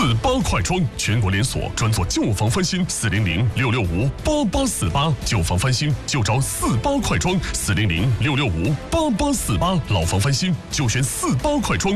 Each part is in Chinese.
48快装，全国连锁，专做旧房翻新，400-665-8848，旧房翻新就找48快装，400-665-8848，老房翻新就选48快装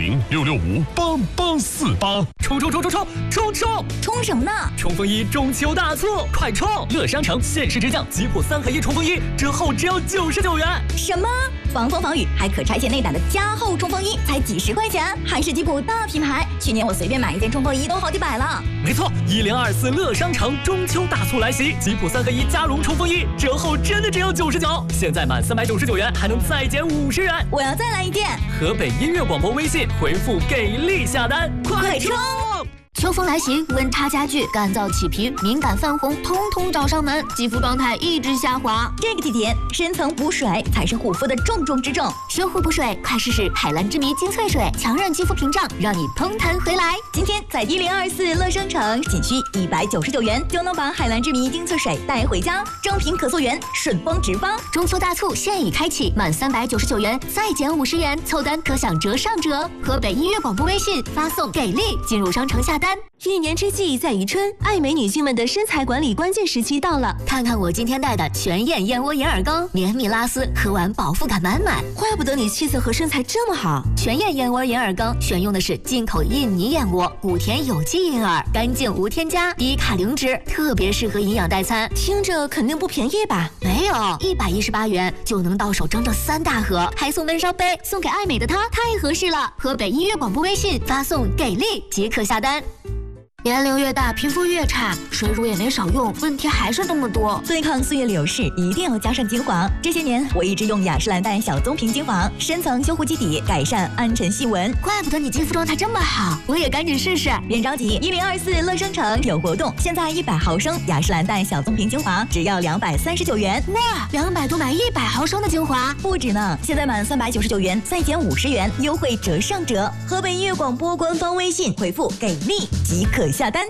，400-665-8848。 冲！冲什么呢？冲锋衣中秋大促，快冲！乐商城限时直降吉普3合1冲锋衣，折后只要99元。 什么？防风防雨还可拆卸内胆的加厚冲锋衣，才几十块钱，还是吉普大品牌。去年我随便买一件冲锋衣都好几百了。 没错，1024乐商城中秋大促来袭，吉普3合1加绒冲锋衣折后真的只有99，现在满399元还能再减50元。 我要再来一件。 河北音乐广播微信回复给力下单， 快冲！ 秋风来袭，温差加剧，干燥起皮、敏感泛红，通通找上门，肌肤状态一直下滑。 这个季节，深层补水才是护肤的重中之重。 修护补水，快试试海蓝之谜精粹水，强韧肌肤屏障，让你嘭弹回来。 今天在1024乐商城，仅需199元就能把海蓝之谜精粹水带回家，正品可溯源，顺丰直发。 中秋大促现已开启，满399元再减50元，凑单可享折上折。河北音乐广播微信发送给力进入商城下单。 一年之计在于春，爱美女性们的身材管理关键时期到了。 看看我今天带的全燕燕窝银耳羹，绵密拉丝，喝完饱腹感满满。 怪不得你气色和身材这么好。 全燕燕窝银耳羹选用的是进口印尼燕窝，谷田有机银耳，干净无添加，低卡零脂，特别适合营养代餐。 听着肯定不便宜吧？ 没有，118元就能到手整整3大盒，还送温烧杯，送给爱美的她太合适了。河北音乐广播微信发送给力即可下单。年龄越大，皮肤越差，水乳也没少用，问题还是那么多。 对抗岁月流逝，一定要加上精华。这些年，我一直用雅诗兰黛小棕瓶精华，深层修护基底，改善暗沉细纹。 怪不得你肌肤状态这么好，我也赶紧试试。 别着急，1024乐商城有活动，现在100毫升雅诗兰黛小棕瓶精华只要239元。 哇，200多买100毫升的精华， 不止呢！现在满399元再减50元，优惠折上折。河北音乐广播官方微信回复给力即可下单。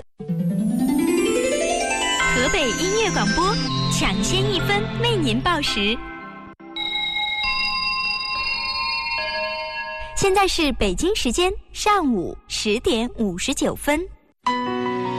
河北音乐广播抢先1分为您报时。现在是北京时间上午10点59分。